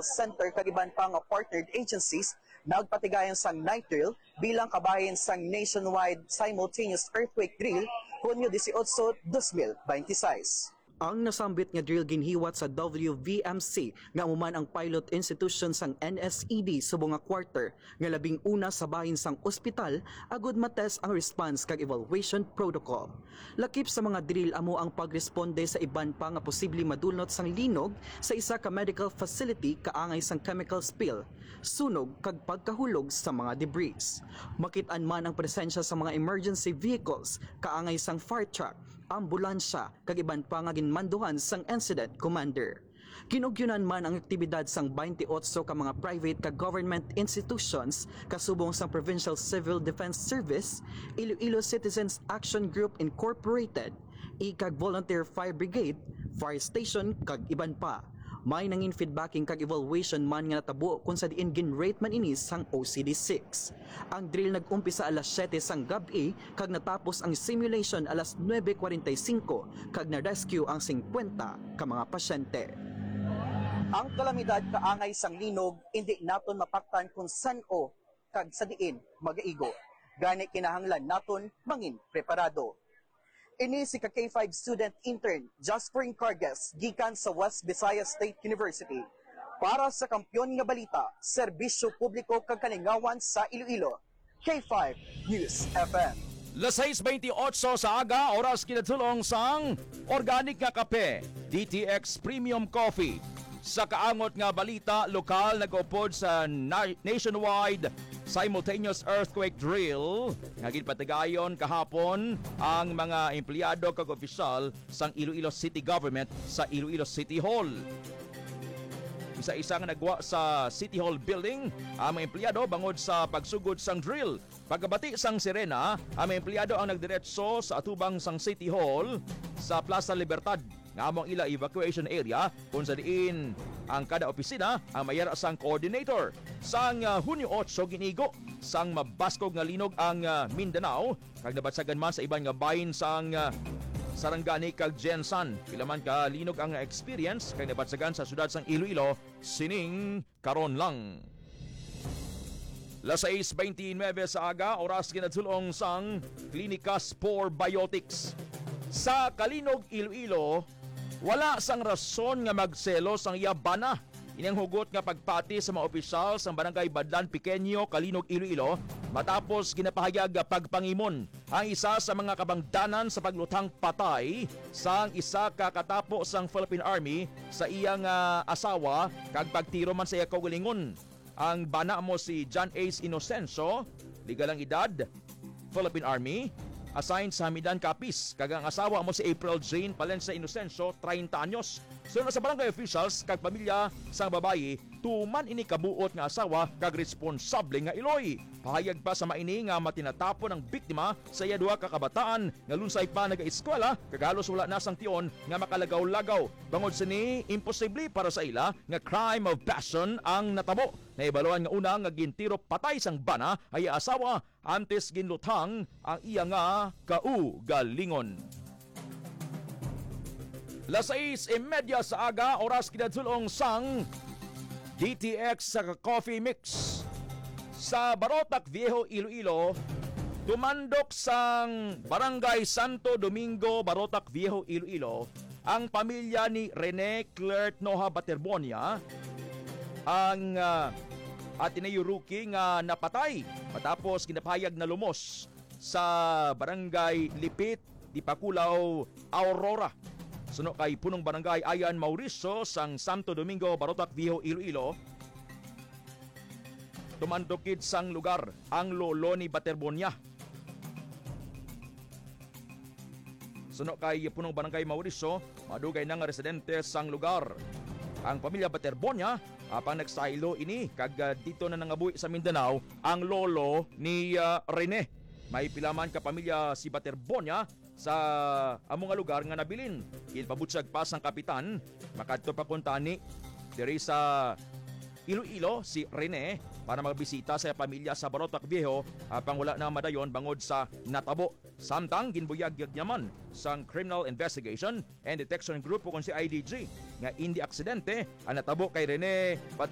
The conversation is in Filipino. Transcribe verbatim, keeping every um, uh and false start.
Center kag iban pa nga partnered agencies nagpatigayon sang night drill bilang kabahin sang nationwide simultaneous earthquake drill Hunyo eighteen, twenty twenty-six. Ang nasambit nga drill ginhiwat sa W V M C nga uman ang pilot institution sang N S E D subong nga quarter nga labing una sa bahin sang ospital agud mates ang response kag evaluation protocol. Lakip sa mga drill amo ang pagresponde sa iban pa nga posibleng madulnot sang linog sa isa ka medical facility kaangay sang chemical spill, sunog kag pagkahulog sa mga debris. Makit-an man ang presensya sa mga emergency vehicles kaangay sang fire truck, ambulansya kag iban pa nga ginmanduhan sang incident commander. Kinugyunan man ang aktibidad sang twenty-eight ka mga private ka government institutions kasubong sang Provincial Civil Defense Service, Iloilo Citizens Action Group Incorporated, ikag Volunteer Fire Brigade, Fire Station kag iban pa. May nangin feedbacking kag evaluation man nga natabo kung sa diin gin-rate man ini sang O C D six. Ang drill nag-umpisa alas siyete sang gabi kag natapos ang simulation alas nueve forty-five kag na-rescue ang fifty ka mga pasyente. Ang kalamidad kaangay sang linog hindi naton mapaktan kung san o kag sa diin magaigo. Gani kinahanglan naton mangin preparado. Ini si ka K five student intern Jasper Incargas gikan sa West Visayas State University para sa Kampiyon nga Balita, Serbisyo Publiko kag Kalingawan sa Iloilo. K five News F M. Las sais twenty-eight sa aga, oras kinatulong sang organic nga kape, D T X Premium Coffee. Sa kaangot nga balita, lokal nag-upod sa na- nationwide simultaneous earthquake drill nga ginpatigayon kahapon ang mga empleyado kag opisyal sang Iloilo City Government sa Iloilo City Hall. Isa-isa nga nagwa sa City Hall building ang mga empleyado bangod sa pagsugod sang drill. Pagkabati sang sirena, ang mga empleyado ang nagdiretso sa atubang sang City Hall sa Plaza Libertad nga among ila evacuation area kung sa diin ang kada opisina ang mayara sang coordinator. Sang uh, Hunyo eight ginigo sang mabaskog nga linog ang uh, Mindanao kag nabatsagan man sa iban nga bahin sang uh, Sarangani kag Jensan. Pila man ka linog ang experience kag nabatsagan sa syudad sang Iloilo sining karon lang. Las sais twenty-nine sa aga, oras kinatulong sang Klinika Spore Biotics. Sa Kalinog, Iloilo, wala sang rason nga magselo sang yabana. Inyang hugot nga pagpati sa mga opisyal sa Barangay Badlan Pequeño, Kalinog, Iloilo matapos ginapahayag pagpangimon ang isa sa mga kabangdanan sa paglutang patay sang isa ka katapo sang Philippine Army sa iyang uh, asawa kag pagtiro man sa iya kaugalingon. Ang bana mo si John Ace Inocencio, legal ang edad, Philippine Army, assigned sa Hamidan Capiz. Kag ang asawa mo si April Jane Palencia Inocencio, thirty anyos. Sunod sa barangay officials kag pamilya sang babayi, tuman ini kabuot nga asawa kag responsable nga iloy. Pahayag pa sa maini nga matinatapon ang biktima sa iya duha ka kabataan nga lunsay pa naga-eskwela kag halos wala na sang tion nga makalagaw-lagaw. Bangod sini, imposible para sa ila nga crime of passion ang natabo. Naibaluan nga una nga gintiro patay sang bana ay asawa antes ginlutang ang iya nga kaugalingon. Las sais imedya sa aga, oras kinatulong sang D T X sa coffee mix. Sa Barotac Viejo, Iloilo, tumandok sang Barangay Santo Domingo, Barotac Viejo, Iloilo, ang pamilya ni Rene Clerk Noha Baterbonia, ang uh, Ateneo rookie nga napatay matapos kinapahayag na lumos sa Barangay Lipit, Dipakulaw, Aurora. Suno kay punong barangay Ayan Mauricio sang Santo Domingo, Barotac Viejo, Iloilo. Tumandokid sang lugar ang lolo ni Baterbonia. Suno kay punong barangay Mauricio, madugay na nga residente sang lugar. Ang pamilya Baterbonia apang nagsailo ini kag uh, dito na nangabuhi sa Mindanao ang lolo ni uh, Rene. May pilaman ka pamilya si Baterbonia sa among nga lugar nga nabilin. Ilpabutsag pa sang kapitan makadto pa kuntani diri sa Iloilo si Rene para magbisita sa pamilya sa Barotac Viejo apang wala na madayon bangod sa natabo. Samtang ginbuyag yaman sang Criminal Investigation and Detection Group o kung si I D G nga hindi aksidente ang natabo kay Rene